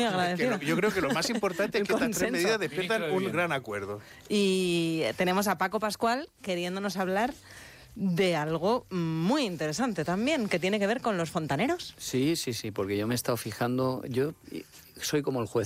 agradecido. Yo creo que lo más importante es que estas tres consenso. medidas despiertan Ministro de un Vivienda. gran acuerdo. Y tenemos a Paco Pascual queriéndonos hablar de algo muy interesante también, que tiene que ver con los fontaneros. Sí, porque yo me he estado fijando, yo soy como el juez